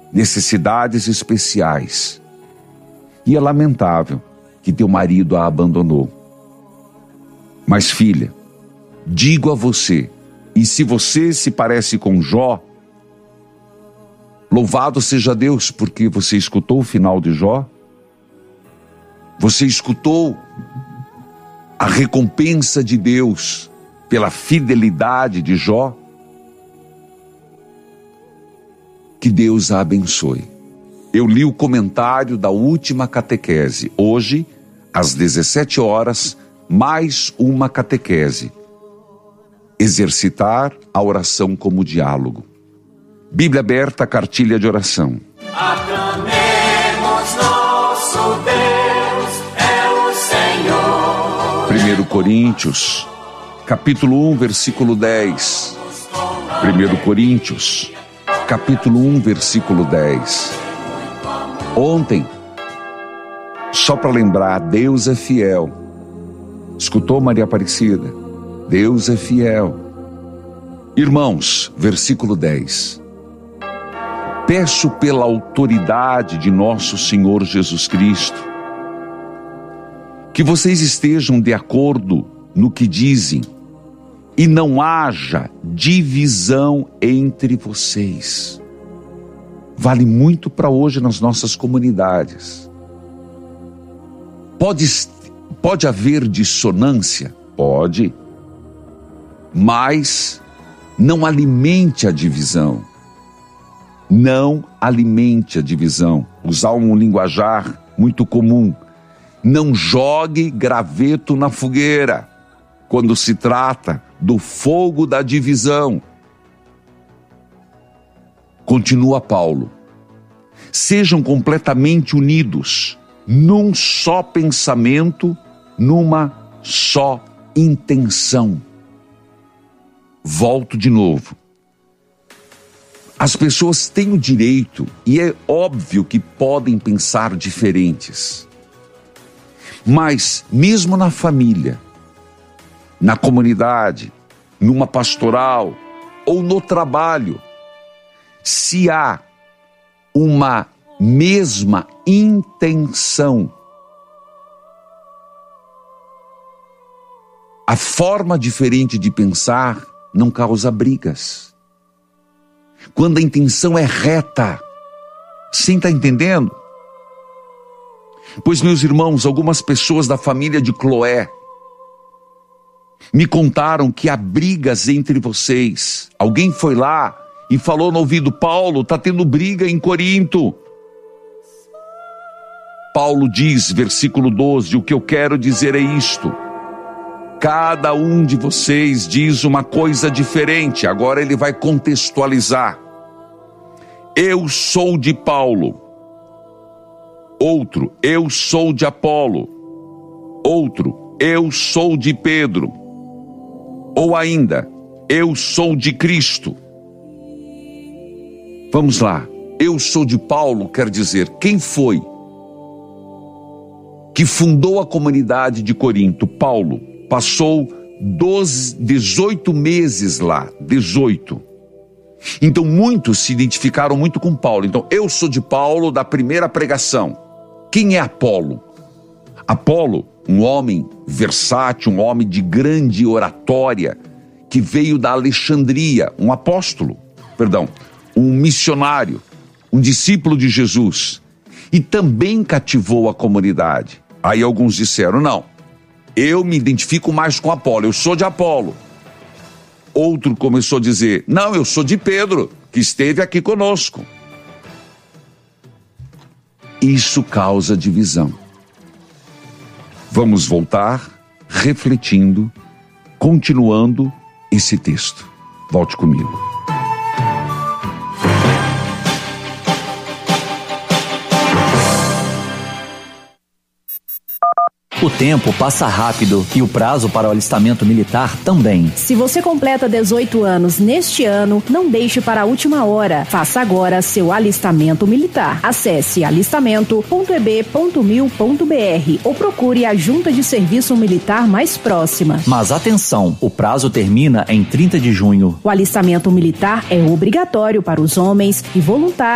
necessidades especiais. E é lamentável que teu marido a abandonou. Mas, filha, digo a você, e se você se parece com Jó, louvado seja Deus, porque você escutou o final de Jó, você escutou a recompensa de Deus pela fidelidade de Jó. Que Deus a abençoe. Eu li o comentário da última catequese, hoje, às 17 horas, mais uma catequese. Exercitar a oração como diálogo. Bíblia aberta, cartilha de oração. Aclamemos nosso Deus, é o Senhor. 1 Coríntios, capítulo 1, versículo 10. 1 Coríntios, capítulo 1, versículo 10. Ontem, só para lembrar, Deus é fiel. Escutou, Maria Aparecida? Deus é fiel. Irmãos, versículo 10. Peço pela autoridade de nosso Senhor Jesus Cristo, que vocês estejam de acordo no que dizem e não haja divisão entre vocês. Vale muito para hoje nas nossas comunidades. Pode haver dissonância? Pode. Mas não alimente a divisão. Não alimente a divisão. Usar um linguajar muito comum. Não jogue graveto na fogueira quando se trata do fogo da divisão. Continua Paulo. Sejam completamente unidos num só pensamento, numa só intenção. Volto de novo. As pessoas têm o direito, e é óbvio que podem pensar diferentes. Mas, mesmo na família, na comunidade, numa pastoral ou no trabalho, se há uma mesma intenção, a forma diferente de pensar não causa brigas. Quando a intenção é reta, sim, está entendendo? Pois, meus irmãos, algumas pessoas da família de Cloé me contaram que há brigas entre vocês. Alguém foi lá e falou no ouvido: Paulo, está tendo briga em Corinto. Paulo diz, versículo 12, o que eu quero dizer é isto: cada um de vocês diz uma coisa diferente. Agora ele vai contextualizar. Eu sou de Paulo. Outro, eu sou de Apolo. Outro, eu sou de Pedro. Ou ainda, eu sou de Cristo. Vamos lá. Eu sou de Paulo quer dizer, quem foi que fundou a comunidade de Corinto? Paulo. Passou 18 meses lá, 18. Então muitos se identificaram muito com Paulo. Então eu sou de Paulo da primeira pregação. Quem é Apolo? Apolo, um homem versátil, um homem de grande oratória, que veio da Alexandria, um missionário, um discípulo de Jesus, e também cativou a comunidade. Aí alguns disseram, não, eu me identifico mais com Apolo, eu sou de Apolo. Outro começou a dizer, não, eu sou de Pedro, que esteve aqui conosco. Isso causa divisão. Vamos voltar refletindo, continuando esse texto. Volte comigo. O tempo passa rápido e o prazo para o alistamento militar também. Se você completa 18 anos neste ano, não deixe para a última hora. Faça agora seu alistamento militar. Acesse alistamento.eb.mil.br ou procure a Junta de Serviço Militar mais próxima. Mas atenção, o prazo termina em 30 de junho. O alistamento militar é obrigatório para os homens e voluntários